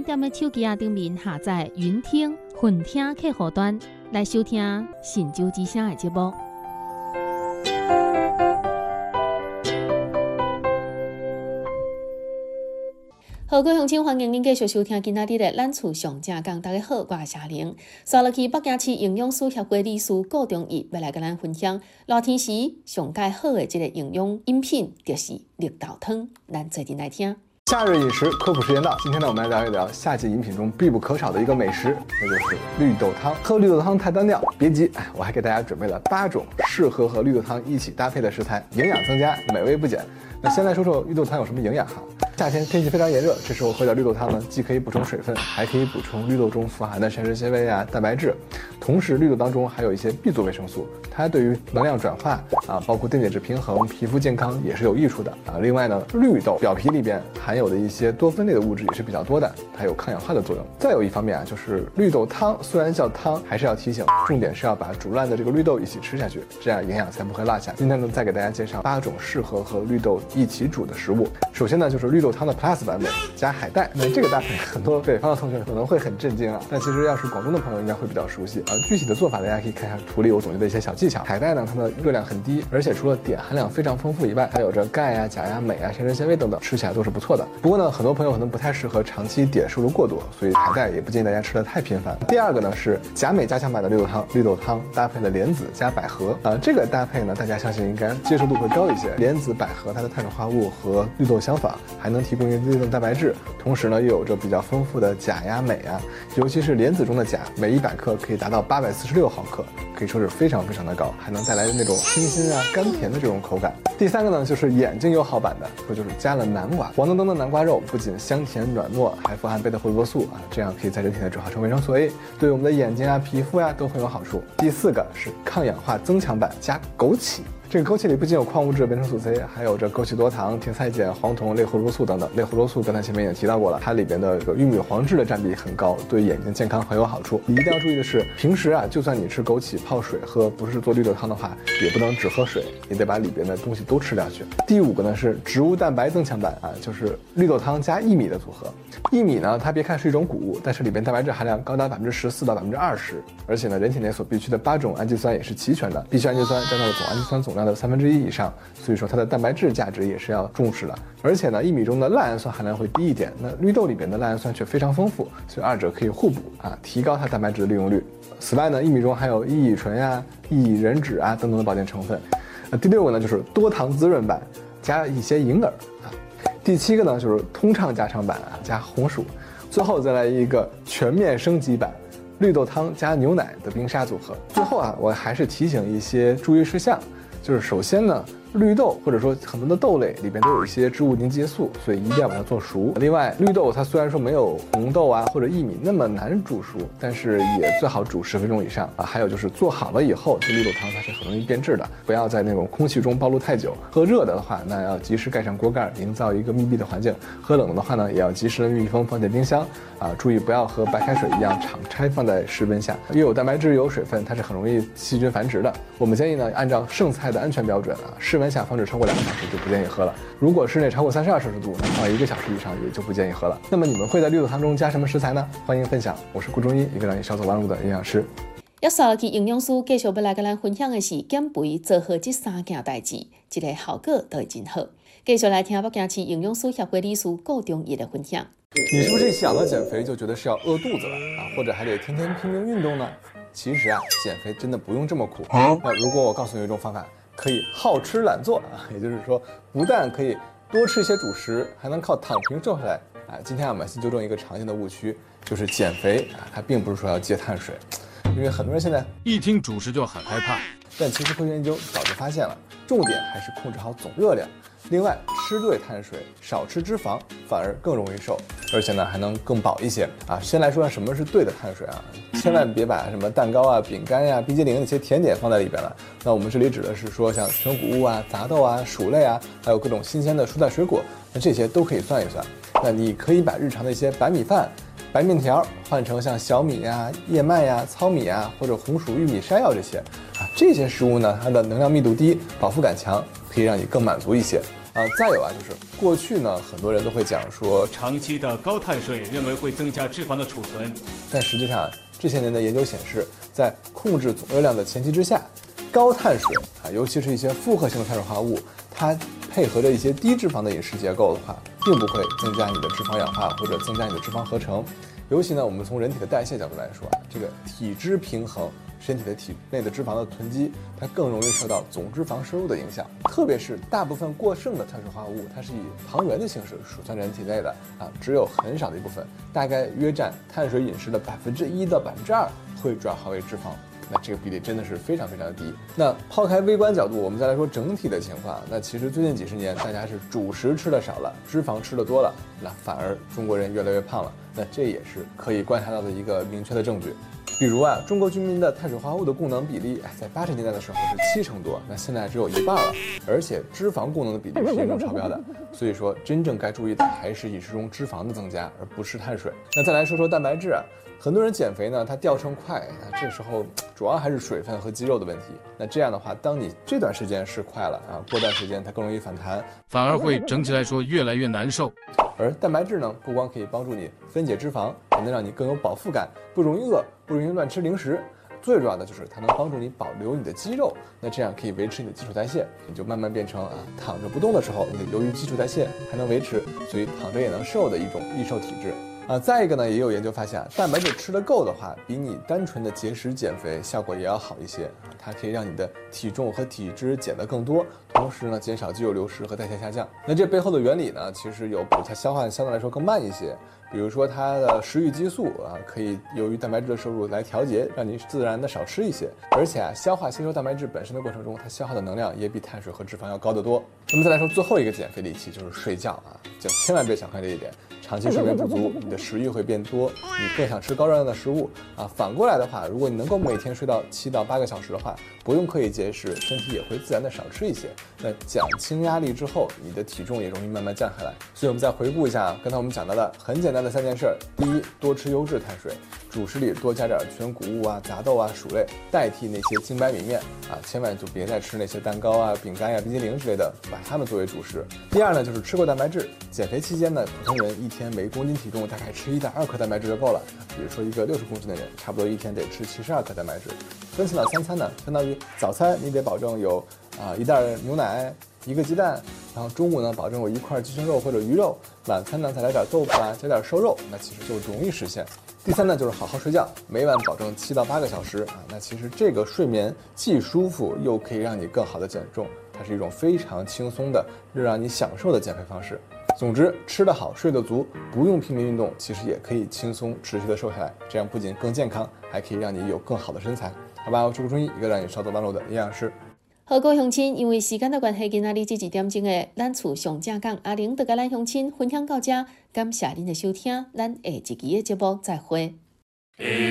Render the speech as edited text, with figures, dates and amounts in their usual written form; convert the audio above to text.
踮的手机顶面下载云听、混听客户端来收听神州之声的节目。好，各位乡亲，欢迎您继续收听今仔日的咱厝上正讲。大家好，我是夏玲。刷落去北京市营养师协会理事顾忠义要来跟咱分享热天时上介好的这个营养饮品，就是绿豆汤。咱最近来听。 夏日饮食科普时间到，今天呢，我们来聊一聊夏季饮品中必不可少的一个美食，那就是绿豆汤。喝绿豆汤太单调，别急，我还给大家准备了8种适合和绿豆汤一起搭配的食材，营养增加，美味不减。那先来说说绿豆汤有什么营养哈。夏天天气非常炎热，这时候喝点绿豆汤呢，既可以补充水分，还可以补充绿豆中富含的膳食纤维啊、蛋白质。同时，绿豆当中还有一些 B 族维生素，它对于能量转化啊，包括电解质平衡、皮肤健康也是有益处的啊。另外呢，绿豆表皮里边含有的一些多酚类的物质也是比较多的，它有抗氧化的作用。再有一方面啊，就是绿豆汤虽然叫汤，还是要提醒，重点是要把煮烂的这个绿豆一起吃下去，这样营养才不会落下。今天呢，再给大家介绍8种适合和绿豆一起煮的食物。首先呢，就是绿豆汤的 Plus 版本加海带。那这个搭配很多北方的同学可能会很震惊啊，但其实要是广东的朋友应该会比较熟悉啊。具体的做法大家可以看一下图里我总结的一些小技巧。海带呢，它的热量很低，而且除了碘含量非常丰富以外，还有着钙啊、钾呀、镁啊、膳食纤维等等，吃起来都是不错的。不过呢，很多朋友可能不太适合长期碘摄入过多，所以海带也不建议大家吃的太频繁。第二个呢是钾镁加强版的绿豆汤，绿豆汤搭配了莲子加百合啊，这个搭配呢大家相信应该接受度会高一些。莲子、百合它的碳水化合物和绿豆相仿，还能提供绿豆蛋白质，同时呢又有着比较丰富的钾呀、镁啊，尤其是莲子中的钾，每100克可以达到846毫克，可以说是非常非常的高，还能带来那种清新啊、甘甜的这种口感。第三个呢就是眼睛友好版的，说就是加了南瓜，黄澄澄的南瓜肉不仅香甜软糯，还富含贝塔胡萝卜素啊，这样可以在人体内转化成维生素 A， 对我们的眼睛啊、皮肤呀都很有好处。第4个是抗氧化增强版加枸杞。这个枸杞里不仅有矿物质维生素 C， 还有着枸杞多糖、甜菜碱、黄酮、类胡萝卜素等等。类胡萝卜素刚才前面也提到过了，它里边的这个玉米黄质的占比很高，对眼睛健康很有好处。你一定要注意的是，平时啊，就算你吃枸杞泡水喝，不是做绿豆汤的话，也不能只喝水，也得把里边的东西都吃掉去。第5个呢是植物蛋白增强版啊，就是绿豆汤加薏米的组合。薏米呢，它别看是一种谷物，但是里边蛋白质含量高达14%到20%，而且呢，人体内所必需的8种氨基酸也是齐全的，必需氨基酸占到了总氨基酸总量的1/3以上，所以说它的蛋白质价值也是要重视的。而且呢，薏米中的赖氨酸含量会低一点，那绿豆里边的赖氨酸却非常丰富，所以2者可以互补啊，提高它蛋白质的利用率。此外呢，薏米中含有异乙醇啊、异乙人脂啊等等的保健成分。第6个呢就是多糖滋润版加一些银耳啊。第7个呢就是通畅加长版啊，加红薯。最后再来一个全面升级版，绿豆汤加牛奶的冰沙组合。最后啊，我还是提醒一些注意事项，就是首先呢，绿豆或者说很多的豆类里边都有一些植物凝结素，所以一定要把它做熟。另外，绿豆它虽然说没有红豆啊或者薏米那么难煮熟，但是也最好煮10分钟以上啊。还有就是做好了以后，这绿豆汤它是很容易变质的，不要在那种空气中暴露太久。喝热的话，那要及时盖上锅盖，营造一个密闭的环境；喝冷的话呢，也要及时的密封，放进冰箱啊。注意不要和白开水一样敞开放在室温下，又有蛋白质又有水分，它是很容易细菌繁殖的。我们建议呢，按照剩菜的安全标准啊，室温下放置超过2个小时就不建议喝了。如果室内超过32摄氏度，那放1个小时以上也就不建议喝了。那么你们会在绿豆汤中加什么食材呢？欢迎分享。我是顾中医，一个让你少走弯路的营养师。 要刷落去营养师继续要来跟咱分享的是减肥做好这3件代志，这个效果都会真好。继续来听北京市营养师协会理事顾忠义的分享。 你是不是想到减肥就觉得是要饿肚子了啊，或者还得天天拼命运动呢？其实啊，减肥真的不用这么苦。那如果我告诉你一种方法，可以好吃懒做啊，也就是说，不但可以多吃一些主食，还能靠躺平瘦下来啊。今天我们先纠正一个常见的误区，就是减肥啊，它并不是说要戒碳水，因为很多人现在一听主食就很害怕。 但其实科学研究早就发现了，重点还是控制好总热量。另外，吃对碳水，少吃脂肪，反而更容易瘦，而且呢还能更饱一些啊。先来说什么是对的碳水啊，千万别把什么蛋糕啊、饼干呀、冰激凌那些甜点放在里边了。那我们这里指的是说像全谷物啊、杂豆啊、薯类啊，还有各种新鲜的蔬菜水果，那这些都可以算一算。那你可以把日常的一些白米饭、白面条换成像小米呀、燕麦呀、糙米呀，或者红薯、玉米、山药这些啊。这些食物呢，它的能量密度低，饱腹感强，可以让你更满足一些。 再有啊，就是过去呢，很多人都会讲说， 长期的高碳水认为会增加脂肪的储存， 但实际上这些年的研究显示，在控制总热量的前提之下，高碳水啊，尤其是一些复合型的碳水化合物，它配合着一些低脂肪的饮食结构的话，并不会增加你的脂肪氧化或者增加你的脂肪合成。尤其呢，我们从人体的代谢角度来说啊，这个体脂平衡，身体的体内的脂肪的囤积，它更容易受到总脂肪摄入的影响。特别是大部分过剩的碳水化合物，它是以糖原的形式储存人体内的啊，只有很少的一部分，大概约占碳水饮食的1%到2%会转化为脂肪。那这个比例真的是非常非常的低。那抛开微观角度，我们再来说整体的情况。那其实最近几十年，大家是主食吃的少了，脂肪吃的多了，那反而中国人越来越胖了。那这也是可以观察到的一个明确的证据。比如啊，中国居民的碳水化合物的供能比例，在80年代的时候是70%多，那现在只有1半了，而且脂肪供能的比例是严重超标的。所以说，真正该注意的还是饮食中脂肪的增加，而不是碳水。那再来说说蛋白质啊。很多人减肥呢，它掉秤快，那这时候主要还是水分和肌肉的问题。那这样的话，当你这段时间是快了啊，过段时间它更容易反弹， 反而会整体来说越来越难受。 而蛋白质呢，不光可以帮助你分解脂肪，还能让你更有饱腹感，不容易饿，不容易乱吃零食。最主要的就是它能帮助你保留你的肌肉，那这样可以维持你的基础代谢，你就慢慢变成躺着不动的时候，你由于基础代谢还能维持，所以躺着也能瘦的一种易瘦体质。再一个呢，也有研究发现，蛋白质吃得够的话，比你单纯的节食减肥效果也要好一些。它可以让你的体重和体脂减得更多，同时呢，减少肌肉流失和代谢下降。那这背后的原理呢，其实有，比如它消化相对来说更慢一些，比如说它的食欲激素可以由于蛋白质的摄入来调节，让你自然的少吃一些。而且消化吸收蛋白质本身的过程中，它消耗的能量也比碳水和脂肪要高得多。那么再来说最后一个减肥利器就是睡觉就千万别小看这一点。长期睡眠不足，你的食欲会变多，你更想吃高热量的食物反过来的话，如果你能够每天睡到7到8个小时的话，不用刻意节食，身体也会自然的少吃一些。那减轻压力之后，你的体重也容易慢慢降下来。所以我们再回顾一下刚才我们讲到的很简单的3件事：第一，多吃优质碳水，主食里多加点全谷物杂豆薯类，代替那些精白米面千万就别再吃那些蛋糕饼干冰激凌之类的，把它们作为主食。第二呢，就是吃够蛋白质。减肥期间呢，普通人一天每公斤体重大概吃1到2克蛋白质就够了。比如说一个60公斤的人，差不多一天得吃72克蛋白质。分次到3餐呢，相当于早餐你得保证有1袋牛奶，1个鸡蛋，然后中午呢保证有1块鸡胸肉或者鱼肉，晚餐呢再来点豆腐加点瘦肉，那其实就容易实现。第三呢，就是好好睡觉，每晚保证7到8个小时那其实这个睡眠既舒服又可以让你更好的减重，它是一种非常轻松的又让你享受的减肥方式。总之，吃得好，睡得足，不用拼命运动，其实也可以轻松持续的瘦下来。这样不仅更健康，还可以让你有更好的身材。好吧，我是顾春一，一个让你少走弯路的营养师。 好，各位乡亲，因为时间的关系，今仔日这1点钟的咱厝上正讲阿玲就甲咱乡亲分享到这，感谢您的收听，咱下一期的节目再会。